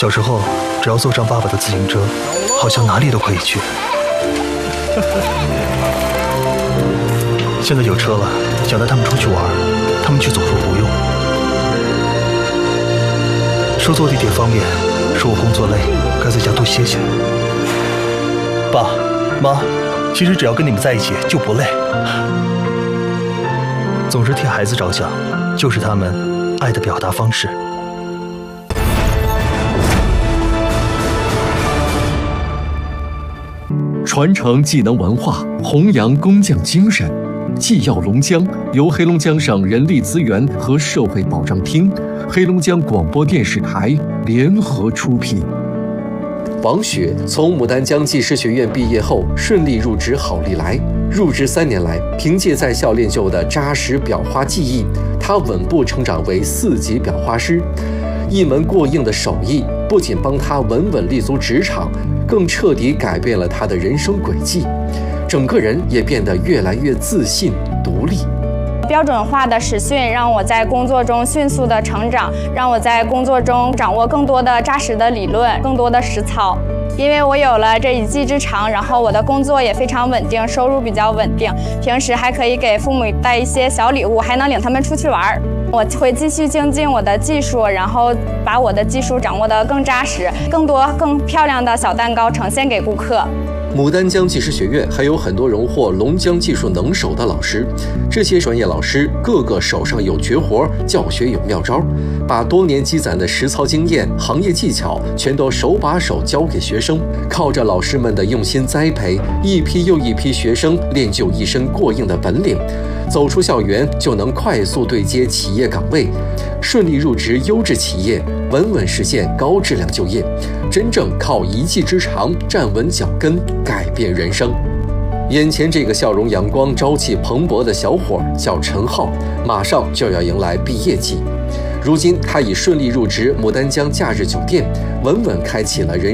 小时候，只要坐上爸爸的自行车，好像哪里都可以去。现在有车了，想带他们出去玩，他们却总说不用。说坐地铁方便，说我工作累，该在家多歇歇。爸妈，其实只要跟你们在一起就不累。总是替孩子着想，就是他们爱的表达方式。 传承技能文化，弘扬工匠精神。技耀龙江由黑龙江省人力资源和社会保障厅、黑龙江广播电视台联合出品。王雪从牡丹江技师学院毕业后，顺利入职好利来。入职3年来，凭借在校练就的扎实裱花技艺，她稳步成长为4级裱花师。一门过硬的手艺，不仅帮她稳稳立足职场，更彻底改变了她的人生轨迹。整个人也变得越来越自信、独立。 标准化的实训让我在工作中迅速的成长，让我在工作中掌握更多的扎实的理论，更多的实操。因为我有了这一技之长，然后我的工作也非常稳定，收入比较稳定，平时还可以给父母带一些小礼物，还能领他们出去玩。我会继续精进我的技术，然后把我的技术掌握得更扎实，更多更漂亮的小蛋糕呈现给顾客。 牡丹江技师学院还有很多荣获龙江技术能手的老师，这些专业老师个个手上有绝活，教学有妙招，把多年积攒的实操经验、行业技巧全都手把手教给学生。靠着老师们的用心栽培，一批又一批学生练就一身过硬的本领，走出校园就能快速对接企业岗位，顺利入职优质企业，稳稳实现高质量就业，真正靠一技之长站稳脚跟，改变人生。眼前这个笑容阳光、朝气蓬勃的小伙叫陈浩，马上就要迎来毕业季。如今他已顺利入职牡丹江假日酒店，稳稳开启了人